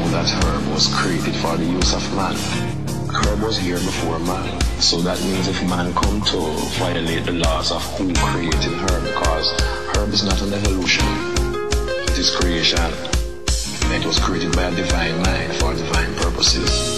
that herb was created for the use of man. Herb was here before man. So that means if man come to violate the laws of who created herb, because herb is not an evolution, it is creation. It was created by a divine mind for divine purposes.